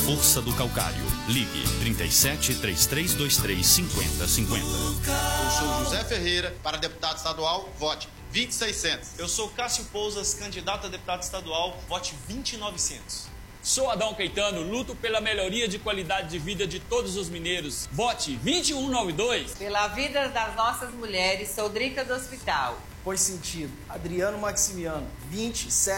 força do calcário. Ligue 37 3323 5050. Eu sou José Ferreira, para deputado estadual, vote 20600. Eu sou Cássio Pousas, candidato a deputado estadual, vote 20900. Sou Adão Caetano, luto pela melhoria de qualidade de vida de todos os mineiros. Vote 2192. Pela vida das nossas mulheres, sou Drica do Hospital. Pois sentido, Adriano Maximiano, 27300.